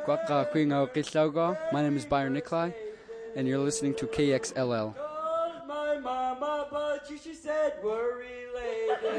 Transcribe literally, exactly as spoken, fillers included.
My name is Byron Nikolai, and you're listening to K X L L. My mama, but she said we're related.